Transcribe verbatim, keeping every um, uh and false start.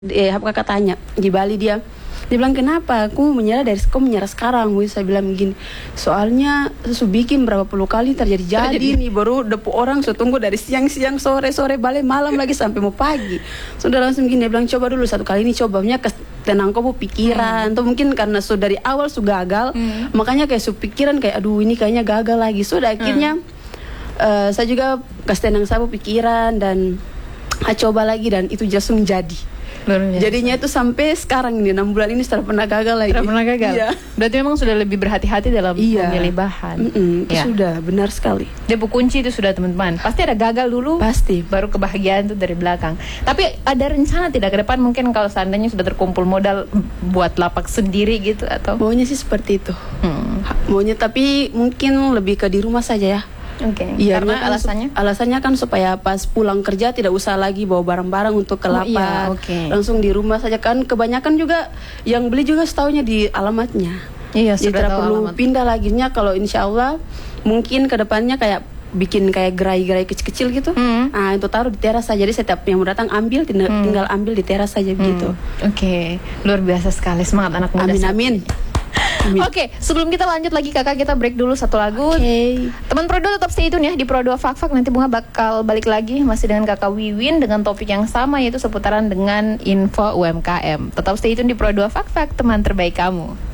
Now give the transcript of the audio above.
Eh, kakak tanya di Bali dia, dia bilang kenapa aku menyerah dari kau menyerah sekarang? Wih, saya bilang begini, soalnya su bikin berapa puluh kali terjadi jadi nih baru depu orang so tunggu dari siang-siang sore-sore balik malam lagi sampai mau pagi. Sudah langsung begini dia bilang coba dulu satu kali ini cobanya tenang kau pikiran, hmm. atau mungkin karena so dari awal su gagal, hmm. makanya kayak su pikiran kayak aduh ini kayaknya gagal lagi. Sudah akhirnya hmm. uh, saya juga kasih tenang saya pikiran dan ah, coba lagi dan itu langsung jadi. Jadinya itu sampai sekarang ini enam bulan ini sudah pernah gagal lagi. Tidak pernah gagal. Iya. Berarti memang sudah lebih berhati-hati dalam iya. memilih bahan. Mm-mm, itu ya. Sudah benar sekali. Debu kunci itu sudah teman-teman. Pasti ada gagal dulu. Pasti. Baru kebahagiaan itu dari belakang. Tapi ada rencana tidak ke depan mungkin kalau seandainya sudah terkumpul modal buat lapak sendiri gitu atau? Maunya sih seperti itu. Hmm. Maunya tapi mungkin lebih ke di rumah saja ya. Oke. Okay. Iya, karena kan, alasannya? Alasannya kan supaya pas pulang kerja tidak usah lagi bawa barang-barang untuk ke lapak. Oh, iya, okay. Langsung di rumah saja kan. Kebanyakan juga yang beli juga setaunya di alamatnya. Iya, jadi tidak perlu alamat. Pindah laginya kalau insya Allah mungkin kedepannya kayak bikin kayak gerai-gerai kecil-kecil gitu. Hmm. Nah, itu taruh di teras saja. Jadi setiap yang mau datang ambil tinggal, hmm. tinggal ambil di teras saja hmm. begitu. Oke, okay. Luar biasa sekali semangat anak muda. Amin amin. Oke, okay, sebelum kita lanjut lagi kakak, kita break dulu satu lagu. Okay. Teman Pro dua tetap stay tune ya di Pro dua Fak Fak. Nanti Bunga bakal balik lagi masih dengan kakak Wiwin dengan topik yang sama yaitu seputaran dengan info U M K M. Tetap stay tune di Pro dua Fak Fak, teman terbaik kamu.